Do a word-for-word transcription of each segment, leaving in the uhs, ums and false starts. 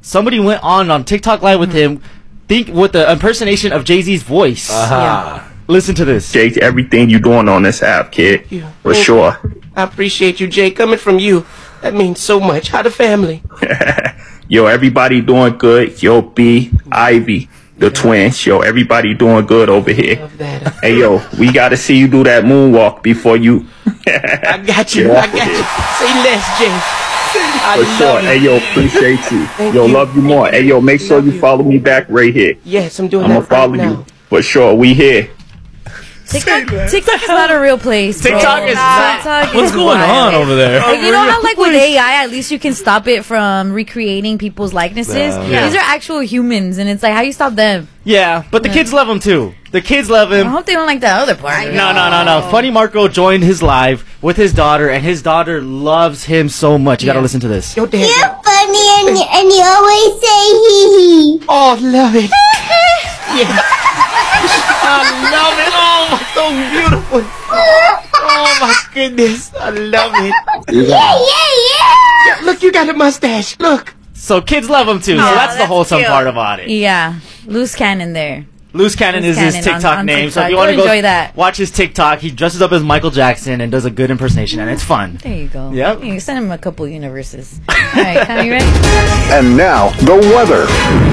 somebody went on on TikTok Live with him, think with the impersonation of Jay-Z's voice. Uh-huh. Yeah. Listen to this. Jake, everything you doing on this app, kid. Yeah. For sure. I appreciate you, Jay. Coming from you, that means so much. How the family? Yo, everybody doing good. Yo, B, Ivy, the twins. Yo, everybody doing good over here. Love that. Hey, yo, we got to see you do that moonwalk before you. I got you. I got you. Say less, Jay. I For love sure. you. Hey, yo, appreciate you. Thank yo, you. love you more. Hey, yo, make sure Love you you. follow me back right here. Yes, I'm doing I'm going that to follow right now. you. For sure. We here. TikTok, TikTok is not a real place. bro. TikTok is not. TikTok What's is going wild. on over there? Like, you know how, like, with A I, at least you can stop it from recreating people's likenesses? Yeah. These are actual humans, and it's like, how you stop them? Yeah, but the kids love him too. The kids love I him. hope they don't like the other part. No, no, no, no. Funny Marco joined his live with his daughter, and his daughter loves him so much. You gotta Yeah. listen to this. Yo, dad. You're funny and, and you always say hee hee. Oh, love it. Yeah. I love it. Oh, so beautiful. Oh, my goodness. I love it. Yeah, yeah, yeah. Look, you got a mustache. Look. So kids love him too. so Aw, that's the that's wholesome cute. part about it. Yeah. Loose cannon there. Loose Cannon Loose is his Cannon on- TikTok on name. So TikTok. if you Go want to go enjoy that. watch his TikTok, he dresses up as Michael Jackson and does a good impersonation, and it's fun. There you go. Yep. You can send him a couple universes. All right, Connie, you ready? And now, the weather.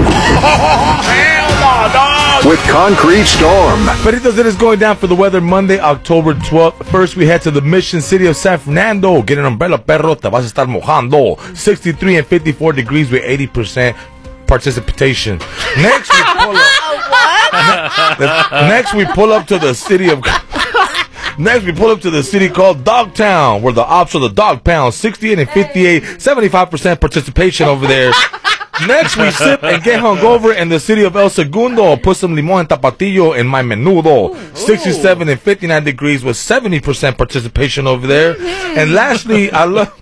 With Concrete Storm. Peritos, it is going down for the weather Monday, October twelfth. First, we head to the Mission City of San Fernando. Get an umbrella, perro. Te vas a estar mojando. sixty-three and fifty-four degrees with eighty percent participation. Next, we pull up. Next, we pull up to the city of. Next, we pull up to the city called Dogtown, where the ops are the dog pound. sixty-eight and fifty-eight, seventy-five percent participation over there. Next, we sip and get hungover in the city of El Segundo. Put some limon and tapatio in my menudo. sixty-seven and fifty-nine degrees with seventy percent participation over there. And lastly, I love,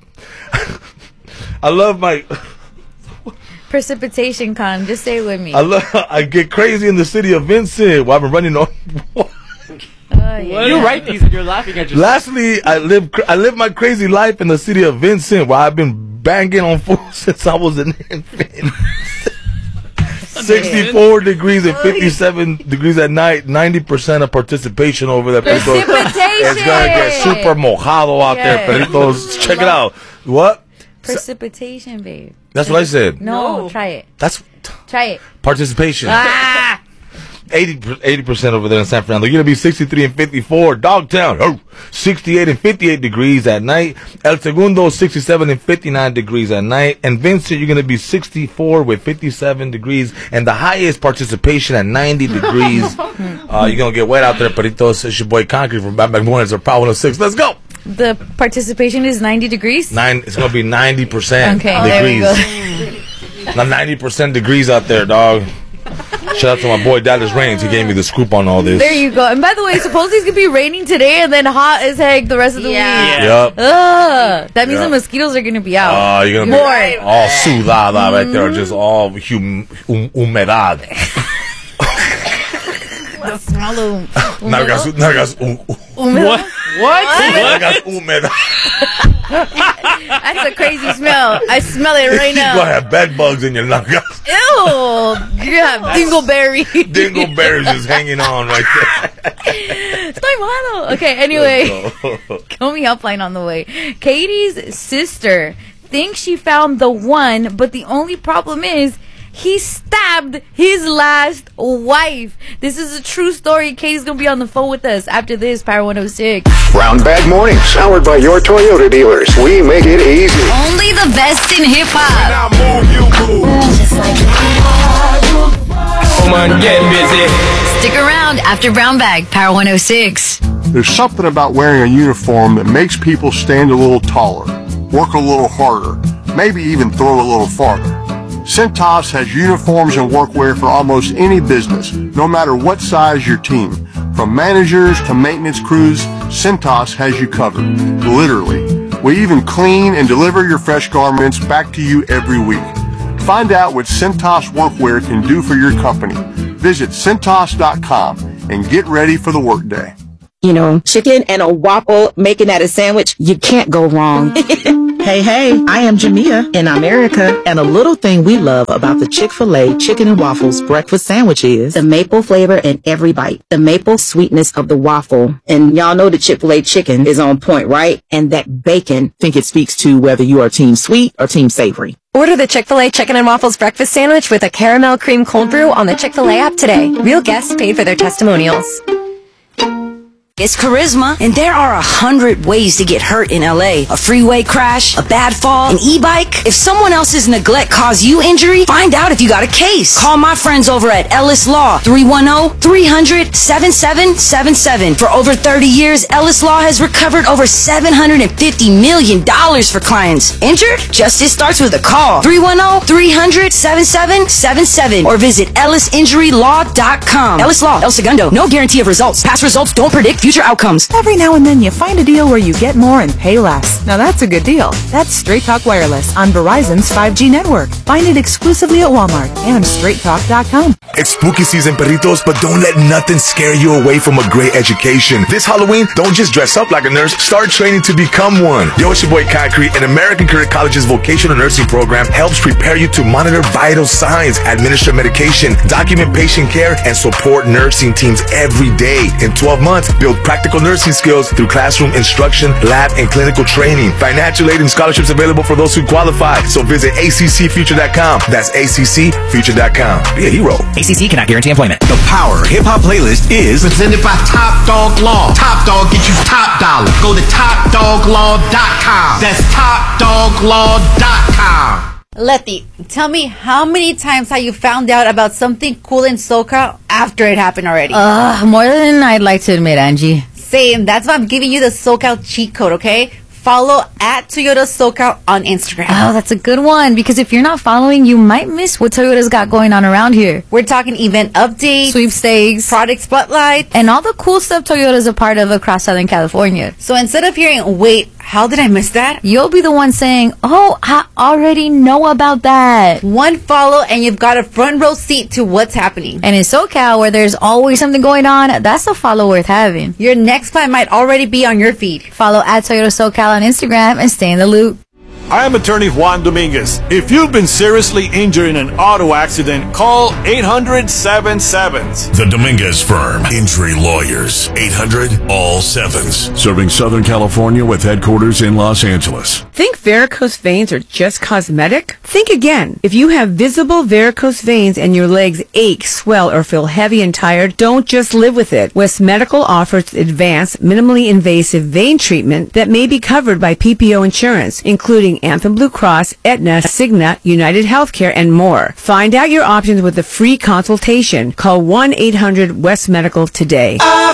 I love my, Precipitation, Con. Just say it with me. I love, I get crazy in the city of Vincent while I've been running on. Oh, yeah. You write these and you're laughing at yourself. Lastly, I live, cra- I live my crazy life in the city of Vincent, where I've been banging on food since I was an infant. sixty-four degrees and fifty-seven degrees at night. ninety percent of participation over there. Perritos. Precipitation. It's gonna get super mojado out Yeah. there, perritos. Check it out. What? Precipitation, babe. That's what I said. No, No. try it. That's Try it. participation. Ah! eighty percent over there in San Fernando. You're going to be sixty-three and fifty-four. Dogtown, oh, sixty-eight and fifty-eight degrees at night. El Segundo, sixty-seven and fifty-nine degrees at night. And Vincent, you're going to be sixty-four with fifty-seven degrees. And the highest participation at ninety degrees. uh, you're going to get wet out there, Peritos. It's your boy Concrete from Bad Back Mornings or Power one oh six. Let's go. The participation is ninety degrees? Nine. It's going to be ninety percent Okay, there we degrees. go. Not ninety percent degrees out there, dog. Shout out to my boy Dallas Reigns. He gave me the scoop on all this. There you go. And by the way, supposedly it's going to be raining today and then hot as heck the rest of the Yeah. week. Yep. Ugh. That means Yeah. the mosquitoes are going to be out. Oh, you're gonna More. be all sudada right there, just all hum, hum, humedad. The smell of Nalgas, nalgas, um, What? What? nalgas humedad. That's a crazy smell. I smell it right You're gonna now. have bed bugs in your nalgas. Ew. You have dingleberry. Dingleberries just hanging on right there. Estoy malo. Okay, anyway. Call me helpline on the way. Katie's sister thinks she found the one, but the only problem is he stabbed his last wife. This is a true story. Katie's going to be on the phone with us after this, Power one oh six. Brown Bag Mornings, powered by your Toyota dealers. We make it easy. Only the best in hip hop. Come on, get busy. Stick around after Brown Bag, Power one oh six. There's something about wearing a uniform that makes people stand a little taller, work a little harder, maybe even throw a little farther. Cintas has uniforms and workwear for almost any business, no matter what size your team. From managers to maintenance crews, Cintas has you covered, literally. We even clean and deliver your fresh garments back to you every week. Find out what Cintas Workwear can do for your company. Visit Cintas dot com and get ready for the workday. You know, chicken and a waffle, making that a sandwich, you can't go wrong. Hey, hey, I am Jamia in America, and a little thing we love about the Chick-fil-A Chicken and Waffles breakfast sandwich is the maple flavor in every bite, the maple sweetness of the waffle. And y'all know the Chick-fil-A chicken is on point, right? And that bacon. think it speaks to whether you are team sweet or team savory. Order the Chick-fil-A Chicken and Waffles breakfast sandwich with a caramel cream cold brew on the Chick-fil-A app today. Real guests paid for their testimonials. It's Charisma, and there are a hundred ways to get hurt in L A. A freeway crash, a bad fall, an e-bike. If someone else's neglect caused you injury, find out if you got a case. Call my friends over at Ellis Law, three one zero, three hundred, seventy-seven seventy-seven. For over thirty years, Ellis Law has recovered over seven hundred fifty million dollars for clients. Injured? Justice starts with a call. three one zero, three hundred, seventy-seven seventy-seven. Or visit ellis injury law dot com. Ellis Law, El Segundo. No guarantee of results. Past results don't predict future outcomes. Every now and then you find a deal where you get more and pay less. Now that's a good deal. That's Straight Talk Wireless on Verizon's five G network. Find it exclusively at Walmart and straight talk dot com. It's spooky season, perritos, but don't let nothing scare you away from a great education. This Halloween, don't just dress up like a nurse, start training to become one. Yo, it's your boy Concrete, and American Career College's vocational nursing program helps prepare you to monitor vital signs, administer medication, document patient care, and support nursing teams every day. In twelve months, build practical nursing skills through classroom instruction, lab, and clinical training. Financial aid and scholarships available for those who qualify. So visit A C C future dot com. That's A C C future dot com. Be a hero. A C C cannot guarantee employment. The Power Hip Hop Playlist is presented by Top Dog Law. Top Dog get you top dollar. Go to top dog law dot com. That's top dog law dot com. Letty, tell me how many times have you found out about something cool in SoCal after it happened already? Uh, more than I'd like to admit, Angie. Same. That's why I'm giving you the SoCal cheat code, okay? Follow at Toyota SoCal on Instagram. Oh, that's a good one, because if you're not following, you might miss what Toyota's got going on around here. We're talking event updates, sweepstakes, product spotlight, and all the cool stuff Toyota's a part of across Southern California. So instead of hearing, wait, how did I miss that? You'll be the one saying, oh, I already know about that. One follow and you've got a front row seat to what's happening. And in SoCal, where there's always something going on, that's a follow worth having. Your next plan might already be on your feed. Follow at Toyota SoCal on Instagram and stay in the loop. I am attorney Juan Dominguez. If you've been seriously injured in an auto accident, call eight hundred, seven sevens. The Dominguez Firm. Injury lawyers. eight hundred, all sevens. Serving Southern California with headquarters in Los Angeles. Think varicose veins are just cosmetic? Think again. If you have visible varicose veins and your legs ache, swell, or feel heavy and tired, don't just live with it. West Medical offers advanced, minimally invasive vein treatment that may be covered by P P O insurance, including Anthem Blue Cross, Aetna, Cigna, United Healthcare, and more. Find out your options with a free consultation. Call one eight hundred West Medical today. I